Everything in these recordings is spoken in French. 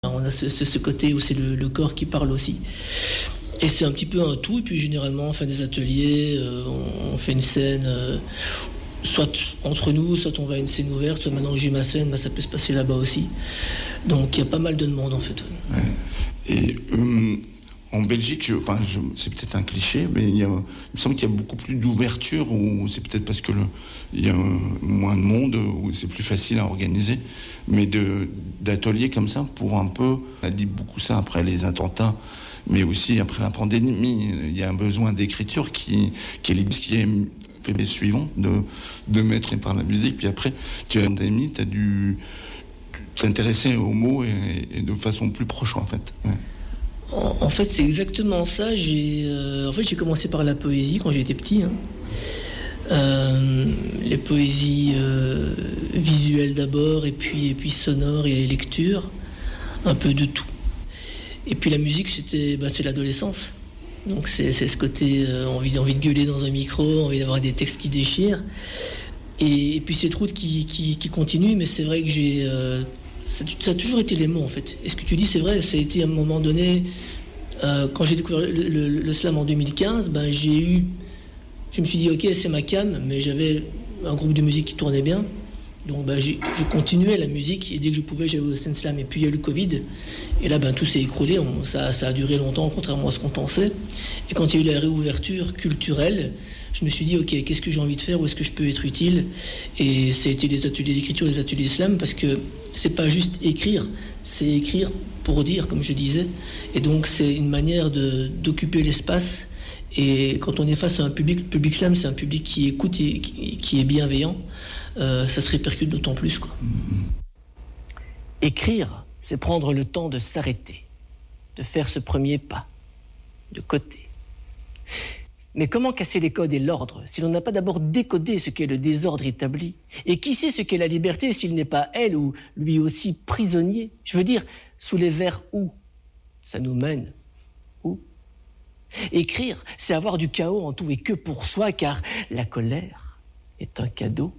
On a ce côté où c'est le corps qui parle aussi. Et c'est un petit peu un tout. Et puis généralement, on fait des ateliers, on fait une scène, soit entre nous, soit on va à une scène ouverte, soit maintenant que j'ai ma scène, ça peut se passer là-bas aussi. Donc il y a pas mal de demandes en fait. Ouais. Et en Belgique, c'est peut-être un cliché, mais il me semble qu'il y a beaucoup plus d'ouverture, ou c'est peut-être parce que il y a moins de monde, où c'est plus facile à organiser, mais d'ateliers comme ça pour un peu, on a dit beaucoup ça après les attentats, mais aussi après la pandémie, il y a un besoin d'écriture qui est fait les suivants, de mettre par la musique, puis après, tu as dû t'intéresser aux mots et de façon plus proche en fait. Ouais. En fait, c'est exactement ça. J'ai commencé par la poésie quand j'étais petit. Les poésies visuelles d'abord, et puis sonores et les lectures, un peu de tout. Et puis la musique, c'est l'adolescence. Donc c'est ce côté envie de gueuler dans un micro, envie d'avoir des textes qui déchirent. Et puis cette route qui continue, mais c'est vrai que ça a toujours été les mots en fait. Et ce que tu dis, c'est vrai, ça a été à un moment donné, quand j'ai découvert le slam en 2015, je me suis dit ok, c'est ma cam, mais j'avais un groupe de musique qui tournait bien. Donc je continuais la musique et dès que je pouvais, j'allais au scène slam. Et puis il y a eu le Covid. Et là, tout s'est écroulé. Ça a duré longtemps, contrairement à ce qu'on pensait. Et quand il y a eu la réouverture culturelle, je me suis dit, ok, qu'est-ce que j'ai envie de faire? Où est-ce que je peux être utile? Et ça a été les ateliers d'écriture, les ateliers slam, parce que c'est pas juste écrire, c'est écrire pour dire, comme je disais. Et donc c'est une manière d'occuper l'espace. Et quand on est face à un public slam, c'est un public qui écoute et qui est bienveillant. Ça se répercute d'autant plus, quoi. Écrire, c'est prendre le temps de s'arrêter, de faire ce premier pas, de côté. Mais comment casser les codes et l'ordre si l'on n'a pas d'abord décodé ce qu'est le désordre établi? Et qui sait ce qu'est la liberté s'il n'est pas elle ou lui aussi prisonnier? Je veux dire, sous les vers où? Ça nous mène où? Écrire, c'est avoir du chaos en tout et que pour soi, car la colère est un cadeau.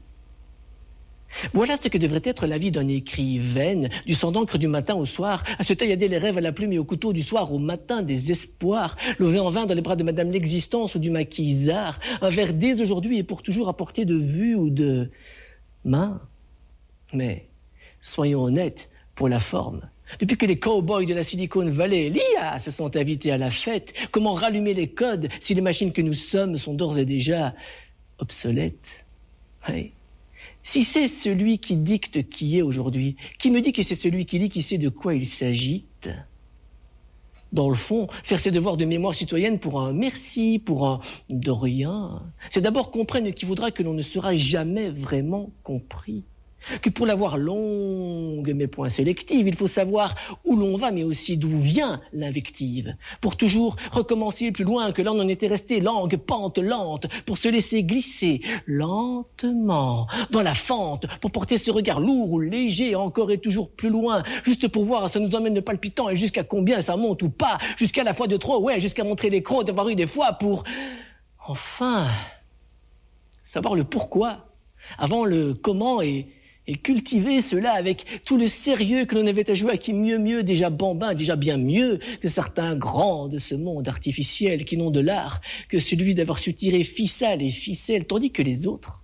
Voilà ce que devrait être la vie d'un écrivain, du sang d'encre du matin au soir, à se taillader les rêves à la plume et au couteau du soir au matin des espoirs, levé en vain dans les bras de Madame l'Existence ou du maquisard, un vers dès aujourd'hui et pour toujours à portée de vue ou de main. Mais soyons honnêtes pour la forme. Depuis que les cow-boys de la Silicon Valley, l'IA, se sont invités à la fête, comment rallumer les codes si les machines que nous sommes sont d'ores et déjà obsolètes? Oui. Si c'est celui qui dicte qui est aujourd'hui, qui me dit que c'est celui qui lit qui sait de quoi il s'agite? Dans le fond, faire ses devoirs de mémoire citoyenne pour un merci, pour un de rien, c'est d'abord comprendre qui voudra que l'on ne sera jamais vraiment compris. Que pour l'avoir longue mais point sélective, il faut savoir où l'on va mais aussi d'où vient l'invective. Pour toujours recommencer plus loin que là on en était resté, langue pente lente, pour se laisser glisser lentement dans la fente, pour porter ce regard lourd ou léger encore et toujours plus loin, juste pour voir ça nous emmène le palpitant et jusqu'à combien ça monte ou pas, jusqu'à la fois de trop, ouais, jusqu'à montrer les crocs d'avoir eu des fois pour enfin savoir le pourquoi avant le comment et cultiver cela avec tout le sérieux que l'on avait à jouer à qui mieux, déjà bambin, déjà bien mieux que certains grands de ce monde artificiel qui n'ont de l'art que celui d'avoir su tirer ficelle et ficelle, tandis que les autres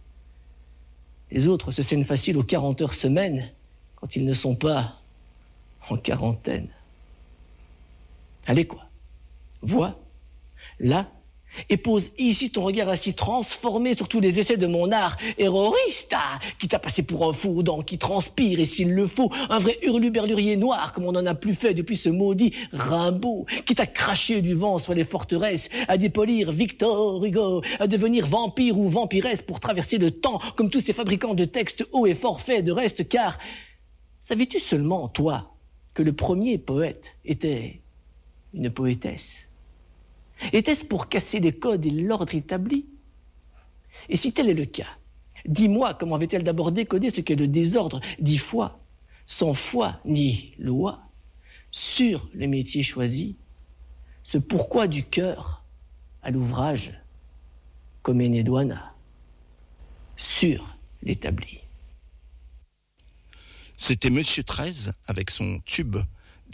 se scènent facile aux 40 heures semaine quand ils ne sont pas en quarantaine. Allez quoi, vois, là, et pose ici ton regard ainsi transformé sur tous les essais de mon art hérorista, qui t'a passé pour un faux dent qui transpire, et s'il le faut, un vrai hurluberlurier noir, comme on n'en a plus fait depuis ce maudit Rimbaud, qui t'a craché du vent sur les forteresses, à dépolir Victor Hugo, à devenir vampire ou vampiresse pour traverser le temps, comme tous ces fabricants de textes hauts et forfaits de reste, car savais-tu seulement, toi, que le premier poète était une poétesse? Était-ce pour casser les codes et l'ordre établi? Et si tel est le cas, dis-moi comment avait-elle d'abord décodé ce qu'est le désordre 10 fois, sans foi ni loi, sur le métier choisi, ce pourquoi du cœur à l'ouvrage, comme Enedouana, sur l'établi. C'était Monsieur 13 avec son tube